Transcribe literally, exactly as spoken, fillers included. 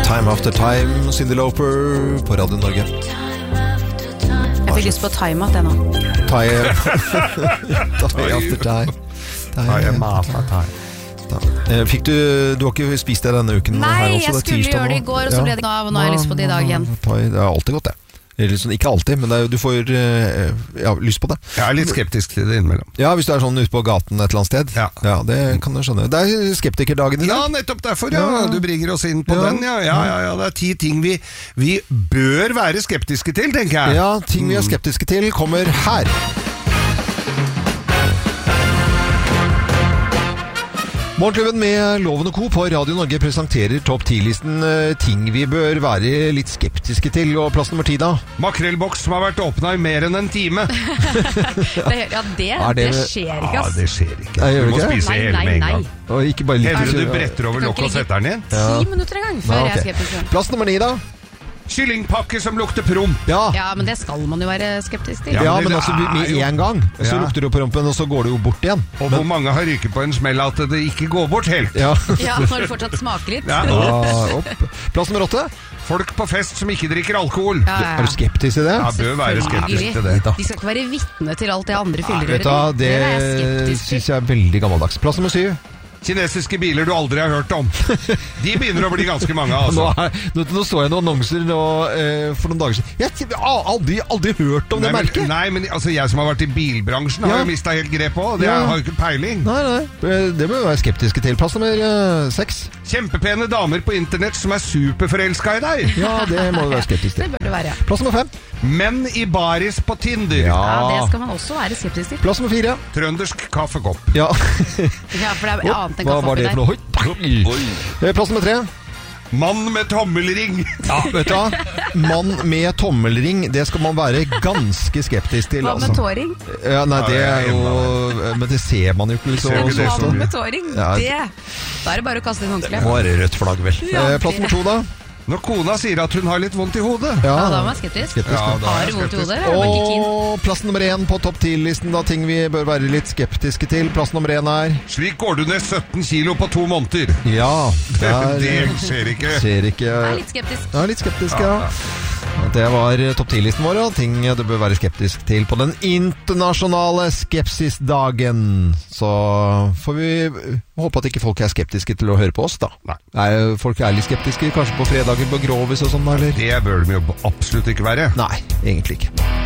Time After Time, Cyndi Lauper på Radio Norge. Jeg fikk lyst på time at det nå. Time, time After Time. Time After Time. Fikk du, du har ikke spist det denne uken? Nei, her også, jeg skulle gjøre det i går, og så ble det av, og nå har jeg lyst på det i dag igjen. Det er alltid godt det. Eller sånn, ikke alltid, men det er, du får ja, lyst på det. Jeg er litt skeptisk til det innimellom. Ja, hvis du er sånn ute på gaten et eller annet sted. Ja, ja det kan du skjønne. Det er skeptikerdagen i dag. Ja, nettopp derfor, ja. Ja. Du bringer oss inn på Ja. den, ja. Ja, ja, ja. Det er ti ting vi, vi bør være skeptiske til, tenker jeg. Ja, ting vi er skeptiske til kommer her. Morgenklubben med Loven og Co. på Radio Norge presenterer topp ti-listen uh, ting vi bør være litt skeptiske til. Og plass nummer ti da? Makrellboks som har vært åpnet i mer enn en time. det, ja, det, det, det skjer ikke, Ja, ass. det skjer ikke. Nei, gjør Du må det ikke? spise Nei, hele nei, med en nei. gang. Og ikke bare litt. Hender du bretter over Kan lokket og ikke setter den inn? Ti minutter en gang før Ja, jeg er ok. skeptisk. Plass nummer ni da? Kyllingpakke som lukter promp. Ja. Ja, men det skal man jo være skeptisk til. Ja, Ja, men, men det altså er med jo- en gang, så Ja. lukter du på rumpen, og så går det jo bort igjen. Og hvor mange har ryket på en smell at det ikke går bort helt? Ja. Ja, når du fortsatt smaker litt. Ja. Ah, opp. Plass nummer åtte. Folk på fest som ikke drikker alkohol. Ja, ja, Er du skeptisk til det? Ja, bør være skeptisk til det. De skal ikke være vitne til alt det andre Vet fyller du, hva, det er jeg skeptisk til. synes jeg er veldig gammeldags. Plass nummer syv. Kinesiske biler du aldri har hørt om. De begynner å bli ganske mange, Nå, altså. er, nå, nå så jeg noen annonser nå, eh, for noen dager siden. Jeg har aldri, aldri hørt om det Nei, men, merket. nei, men altså, jeg som har vært i bilbransjen, har Ja. jo mistet helt grep på. Det Ja. har jo ikke peiling. Nei, nei, det bør vi være skeptiske til. Plass nummer eh, seks. Kjempepene damer på internett som er superforelska i deg. Ja, det må vi være skeptiske Det til. bør det være, ja. Plass nummer fem. Menn i baris på Tinder. Ja, det Ja. skal man også være skeptisk til. Plass nummer fire. Trøndersk kaffekopp. Ja. Ja, for det er annet enn Hva kaffe var oppi det der. for noe? Oi. Eh, Plass nummer tre. Mann med tommelring. Ja, vet du hva? Mann med tommelring, det skal man være ganske skeptisk til. Hva med Altså. tåring? Ja, nei, det er jo Men det ser man jo ikke så, Ser du så det ofte. som- Mann med tåring, Ja. det Da er det bare å kaste inn håndkle. Må være rødt flagg, vel. Ja, Eh, Plass nummer to, da? Når kona sier at hun har litt vondt i hodet. Ja, da er man skeptisk. Skeptisk, Ja, da. da er Har jeg du vondt i skeptisk. hodet, eller er du bare ikke keen? Og plass nummer én på topp ti-listen av ting vi bør være litt skeptiske til. Plass nummer én er Slik går du ned sytten kilo på to måneder. Ja, Det, der det skjer ikke. ser ikke Jeg er litt skeptisk. Ja, litt skeptisk, ja. Det var topp ti-listen vår, og ting du bør være skeptisk til på den internasjonale skepsisdagen. Så får vi håpe at ikke folk er skeptiske til å høre på oss, da. Nei. Er folk er litt skeptiske, kanskje på fredager på Grovis og sånn, eller? Det bør de jo absolutt ikke være. Nei, egentlig ikke.